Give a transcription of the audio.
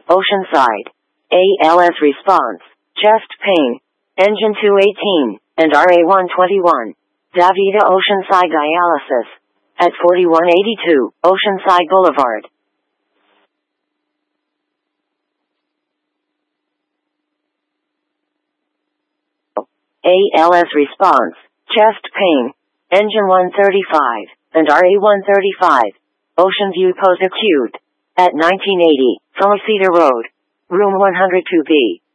Oceanside. ALS response, chest pain, engine 218, and RA121. DaVita Oceanside dialysis. At 4182, Oceanside Boulevard. ALS response, chest pain, engine 135, and RA135. Ocean View post acute. At 1980, Felicita Road. Room 102B.